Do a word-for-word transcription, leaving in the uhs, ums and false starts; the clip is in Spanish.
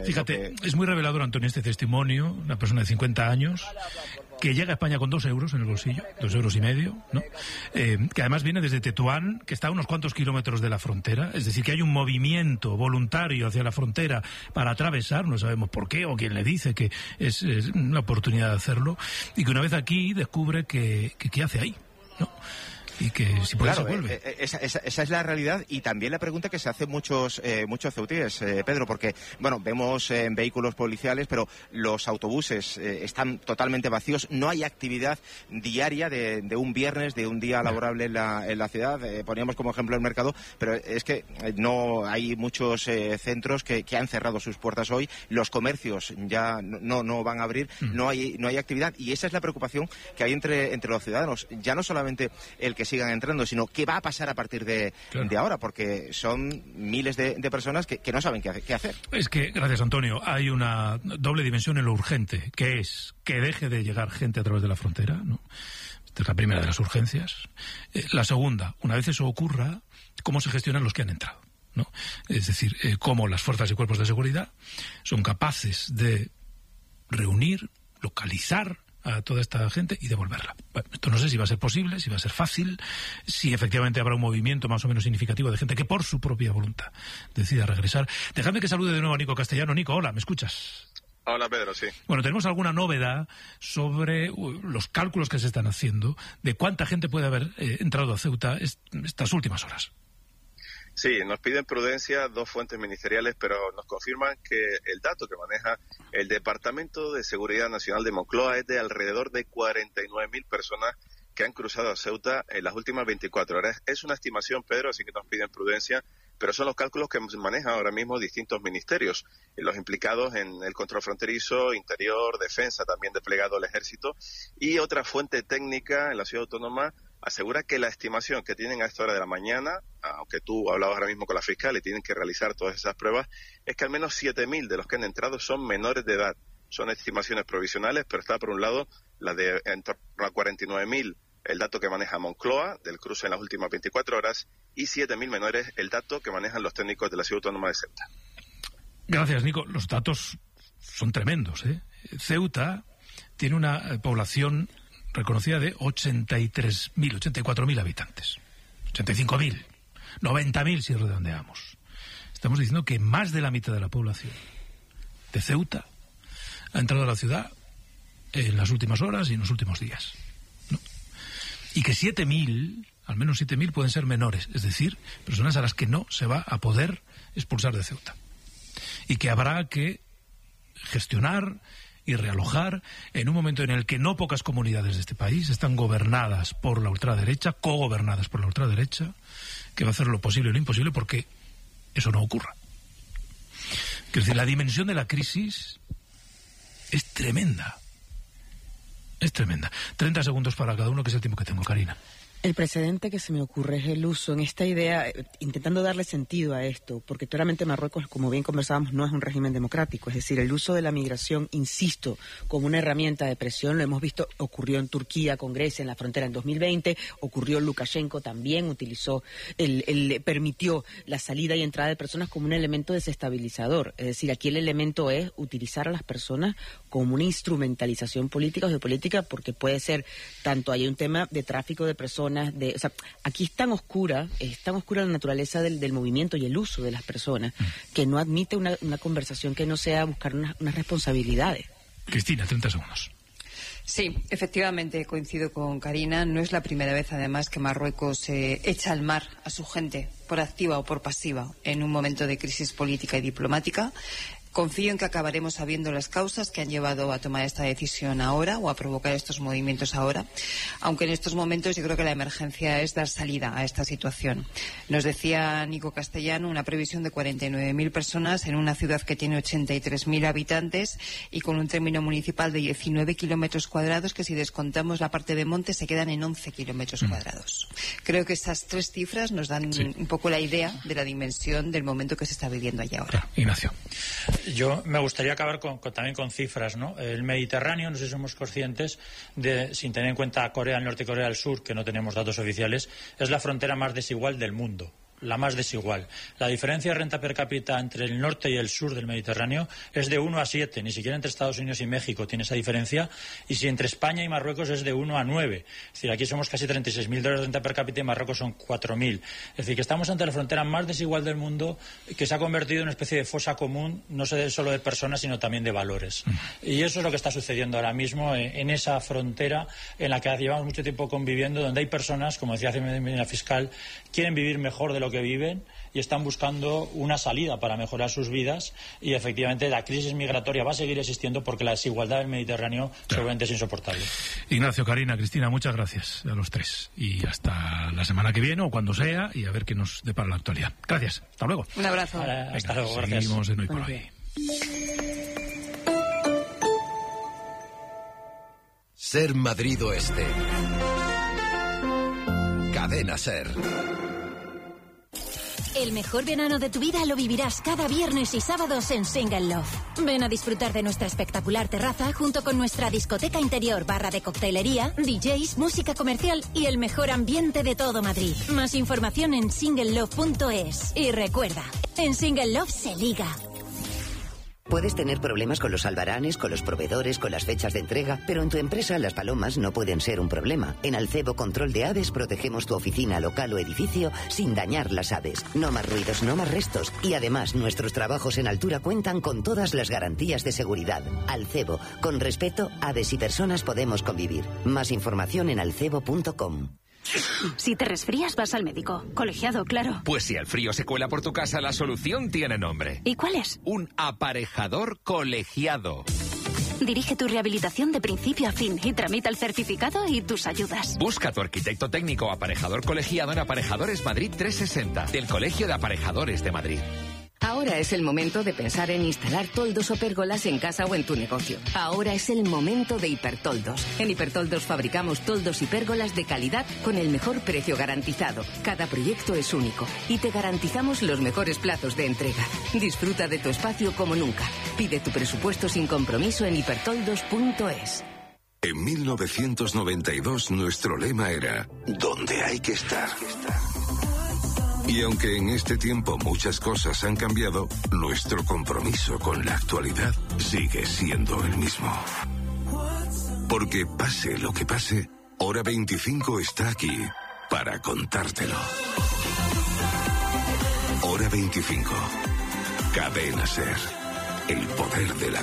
Fíjate, que... es muy revelador, Antonio, este testimonio, una persona de cincuenta años, que llega a España con dos euros en el bolsillo, dos euros y medio, ¿no? Eh, que además viene desde Tetuán, que está a unos cuantos kilómetros de la frontera, es decir, que hay un movimiento voluntario hacia la frontera para atravesar, no sabemos por qué, o quién le dice que es, es una oportunidad de hacerlo, y que una vez aquí descubre que, que ¿qué hace ahí?, ¿no? Y que si por claro, eso vuelve. Eh, esa, esa, esa es la realidad, y también la pregunta que se hacen muchos eh, muchos ceutíes, eh, Pedro, porque, bueno, vemos eh, vehículos policiales, pero los autobuses eh, están totalmente vacíos, no hay actividad diaria de, de un viernes, de un día laborable en la, en la ciudad. Eh, poníamos como ejemplo el mercado, pero es que no hay muchos eh, centros que, que han cerrado sus puertas hoy, los comercios ya no, no van a abrir, mm. no hay no hay actividad, y esa es la preocupación que hay entre, entre los ciudadanos, ya no solamente el que sigan entrando, sino qué va a pasar a partir de, claro. de ahora, porque son miles de, de personas que, que no saben qué, qué hacer. Es que, gracias Antonio, hay una doble dimensión en lo urgente, que es que deje de llegar gente a través de la frontera, ¿no? Esta es la primera de las urgencias. Eh, la segunda, una vez eso ocurra, cómo se gestionan los que han entrado, ¿no? Es decir, eh, cómo las fuerzas y cuerpos de seguridad son capaces de reunir, localizar a toda esta gente y devolverla. Bueno, esto no sé si va a ser posible, si va a ser fácil, si efectivamente habrá un movimiento más o menos significativo de gente que por su propia voluntad decida regresar. Dejadme que salude de nuevo a Nico Castellano. Nico, hola, ¿me escuchas? Hola, Pedro, sí. Bueno, tenemos alguna novedad sobre uh, los cálculos que se están haciendo de cuánta gente puede haber eh, entrado a Ceuta est- estas últimas horas. Sí, nos piden prudencia dos fuentes ministeriales, pero nos confirman que el dato que maneja el Departamento de Seguridad Nacional de Moncloa es de alrededor de cuarenta y nueve mil personas que han cruzado a Ceuta en las últimas veinticuatro horas. Es una estimación, Pedro, así que nos piden prudencia, pero son los cálculos que manejan ahora mismo distintos ministerios, los implicados en el control fronterizo, interior, defensa, también desplegado el ejército, y otra fuente técnica en la ciudad autónoma asegura que la estimación que tienen a esta hora de la mañana, aunque tú hablabas ahora mismo con la fiscal y tienen que realizar todas esas pruebas, es que al menos siete mil de los que han entrado son menores de edad. Son estimaciones provisionales, pero está por un lado la de en torno a cuarenta y nueve mil, el dato que maneja Moncloa del cruce en las últimas veinticuatro horas, y siete mil menores, el dato que manejan los técnicos de la ciudad autónoma de Ceuta. Gracias, Nico. Los datos son tremendos, ¿eh? Ceuta tiene una población reconocida de ochenta y tres mil, ochenta y cuatro mil habitantes. ochenta y cinco mil, noventa mil si redondeamos. Estamos diciendo que más de la mitad de la población de Ceuta ha entrado a la ciudad en las últimas horas y en los últimos días, ¿no? Y que siete mil, al menos siete mil pueden ser menores, es decir, personas a las que no se va a poder expulsar de Ceuta. Y que habrá que gestionar y realojar en un momento en el que no pocas comunidades de este país están gobernadas por la ultraderecha, cogobernadas por la ultraderecha, que va a hacer lo posible y lo imposible porque eso no ocurra. Es decir, la dimensión de la crisis es tremenda. Es tremenda. treinta segundos para cada uno, que es el tiempo que tengo, Karina. El precedente que se me ocurre es el uso en esta idea, intentando darle sentido a esto, porque claramente Marruecos, como bien conversábamos, no es un régimen democrático. Es decir, el uso de la migración, insisto, como una herramienta de presión, lo hemos visto, ocurrió en Turquía con Grecia en la frontera en dos mil veinte, ocurrió Lukashenko también, utilizó, el, el, permitió la salida y entrada de personas como un elemento desestabilizador. Es decir, aquí el elemento es utilizar a las personas como una instrumentalización política o de política, porque puede ser tanto, hay un tema de tráfico de personas. De, o sea, aquí es tan oscura, es tan oscura la naturaleza del, del movimiento y el uso de las personas, que no admite una, una conversación que no sea buscar unas, unas responsabilidades. Cristina, treinta segundos. Sí, efectivamente, coincido con Karina. No es la primera vez, además, que Marruecos eh, echa al mar a su gente, por activa o por pasiva, en un momento de crisis política y diplomática. Confío en que acabaremos sabiendo las causas que han llevado a tomar esta decisión ahora o a provocar estos movimientos ahora, aunque en estos momentos yo creo que la emergencia es dar salida a esta situación. Nos decía Nico Castellano una previsión de cuarenta y nueve mil personas en una ciudad que tiene ochenta y tres mil habitantes y con un término municipal de diecinueve kilómetros cuadrados, que si descontamos la parte de monte se quedan en once kilómetros mm. cuadrados. Creo que esas tres cifras nos dan sí. un poco la idea de la dimensión del momento que se está viviendo allá ahora. Claro. Ignacio. Yo me gustaría acabar con, con, también con cifras, ¿no? El Mediterráneo, no sé si somos conscientes, de, sin tener en cuenta Corea del Norte y Corea del Sur, que no tenemos datos oficiales, es la frontera más desigual del mundo. la más desigual. La diferencia de renta per cápita entre el norte y el sur del Mediterráneo es de uno a siete, ni siquiera entre Estados Unidos y México tiene esa diferencia, y si entre España y Marruecos es de uno a nueve. Es decir, aquí somos casi treinta y seis mil dólares de renta per cápita y Marruecos son cuatro mil. Es decir, que estamos ante la frontera más desigual del mundo, que se ha convertido en una especie de fosa común, no solo de personas, sino también de valores. Y eso es lo que está sucediendo ahora mismo en esa frontera en la que llevamos mucho tiempo conviviendo, donde hay personas, como decía hace la fiscal, quieren vivir mejor de lo que viven y están buscando una salida para mejorar sus vidas, y efectivamente la crisis migratoria va a seguir existiendo porque la desigualdad del Mediterráneo claro. seguramente es insoportable. Ignacio, Karina, Cristina, muchas gracias a los tres y hasta la semana que viene o cuando sea, y a ver qué nos depara la actualidad. Gracias, hasta luego. Un abrazo. Venga, hasta luego, seguimos gracias. Seguimos en Hoy por Hoy. Ser Madrid Oeste. Cadena Ser. El mejor verano de tu vida lo vivirás cada viernes y sábados en Single Love. Ven a disfrutar de nuestra espectacular terraza junto con nuestra discoteca interior, barra de coctelería, D Js, música comercial y el mejor ambiente de todo Madrid. Más información en single love punto es. Y recuerda, en Single Love se liga. Puedes tener problemas con los albaranes, con los proveedores, con las fechas de entrega, pero en tu empresa las palomas no pueden ser un problema. En Alcebo Control de Aves protegemos tu oficina, local o edificio sin dañar las aves. No más ruidos, no más restos. Y además, nuestros trabajos en altura cuentan con todas las garantías de seguridad. Alcebo, con respeto, aves y personas podemos convivir. Más información en alcebo punto com. Si te resfrías, vas al médico. Colegiado, claro. Pues si el frío se cuela por tu casa, la solución tiene nombre. ¿Y cuál es? Un aparejador colegiado. Dirige tu rehabilitación de principio a fin y tramita el certificado y tus ayudas. Busca a tu arquitecto técnico aparejador colegiado en Aparejadores Madrid trescientos sesenta, del Colegio de Aparejadores de Madrid. Ahora es el momento de pensar en instalar toldos o pérgolas en casa o en tu negocio. Ahora es el momento de Hipertoldos. En Hipertoldos fabricamos toldos y pérgolas de calidad con el mejor precio garantizado. Cada proyecto es único y te garantizamos los mejores plazos de entrega. Disfruta de tu espacio como nunca. Pide tu presupuesto sin compromiso en hipertoldos punto es. En mil novecientos noventa y dos nuestro lema era «Donde hay que estar». Y aunque en este tiempo muchas cosas han cambiado, nuestro compromiso con la actualidad sigue siendo el mismo. Porque pase lo que pase, Hora veinticinco está aquí para contártelo. Hora veinticinco. Cadena Ser. El poder de la